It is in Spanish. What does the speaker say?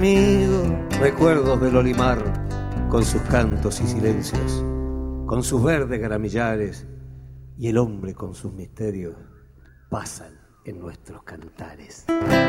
Amigo, recuerdos del Olimar, con sus cantos y silencios, con sus verdes gramillares, y el hombre con sus misterios pasan en nuestros cantares.